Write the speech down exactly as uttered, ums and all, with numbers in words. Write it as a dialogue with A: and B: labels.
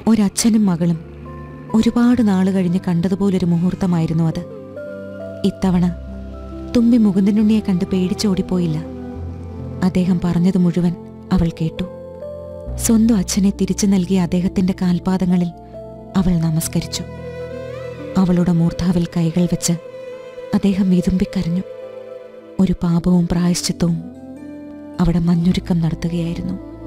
A: ഒരച്ഛനും മകളും ഒരുപാട് നാൾ കഴിഞ്ഞ് കണ്ടതുപോലൊരു മുഹൂർത്തമായിരുന്നു അത്. ഇത്തവണ തുമ്പി മുകുന്ദനുണ്ണിയെ കണ്ട് പേടിച്ചോടിപ്പോയില്ല. അദ്ദേഹം പറഞ്ഞത് മുഴുവൻ അവൾ കേട്ടു. സ്വന്തം അച്ഛനെ തിരിച്ചു നൽകിയ അദ്ദേഹത്തിൻ്റെ കാൽപാദങ്ങളിൽ അവൾ നമസ്കരിച്ചു. അവളുടെ മൂർധാവിൽ കൈകൾ വെച്ച് അദ്ദേഹം വിതുമ്പിക്കരഞ്ഞു. ഒരു പാപവും പ്രായശ്ചിത്തവും അവിടെ മഞ്ഞുരുക്കം നടത്തുകയായിരുന്നു.